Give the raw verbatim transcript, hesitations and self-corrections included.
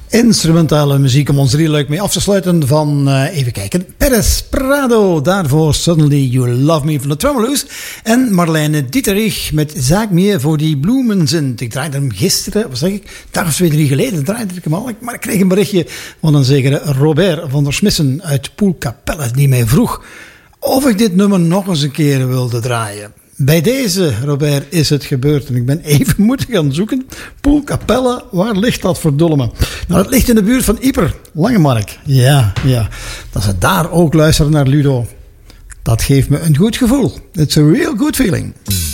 Instrumentale muziek om ons drieluik mee af te sluiten van, uh, even kijken, Perez Prado. Daarvoor Suddenly You Love Me van de Tremolo's. En Marlene Dieterich met Zaak meer voor die bloemenzint. Ik draaide hem gisteren, wat zeg ik, dag of twee, drie geleden draaide ik hem al. Maar ik kreeg een berichtje van een zekere Robert van der Smissen uit Poelkapelle, die mij vroeg of ik dit nummer nog eens een keer wilde draaien. Bij deze, Robert, is het gebeurd. En ik ben even moeten gaan zoeken. Poelkapelle, waar ligt dat verdomme? Nou, het ligt in de buurt van Ieper, Langemark. Ja, ja. Dat ze daar ook luisteren naar Ludo. Dat geeft me een goed gevoel. It's a real good feeling.